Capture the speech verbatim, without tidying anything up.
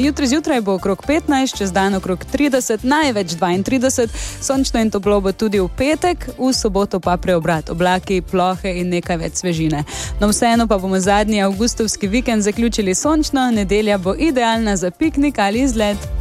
Jutri zjutraj bo okrog petnajst, čez dan okrog trideset, največ dvaintrideset, sončno in toplo bo tudi v petek, v soboto pa preobrat, oblaki, plohe in nekaj več svežine. No vseeno pa bomo zadnji avgustovski vikend zaključili sončno, nedelja bo idealna za piknik ali izlet.